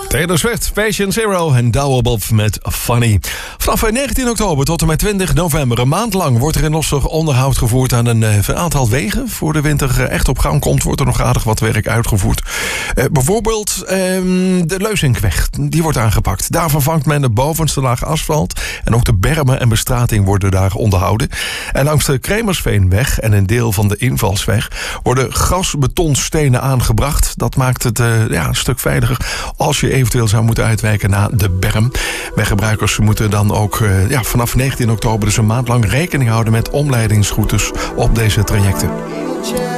Taylor Swift, Patient Zero en Douwe Bob met Funny. Vanaf 19 oktober tot en met 20 november, een maand lang, wordt er in Losser onderhoud gevoerd aan een aantal wegen. Voor de winter echt op gang komt, wordt er nog aardig wat werk uitgevoerd. Bijvoorbeeld de Leuzinkweg, die wordt aangepakt. Daar vervangt men de bovenste laag asfalt en ook de bermen en bestrating worden daar onderhouden. En langs de Kremersveenweg en een deel van de invalsweg worden grasbetonstenen aangebracht. Dat maakt het een stuk veiliger als je eventueel zou moeten uitwijken naar de berm. Weggebruikers moeten dan ook vanaf 19 oktober dus een maand lang rekening houden met omleidingsroutes op deze trajecten.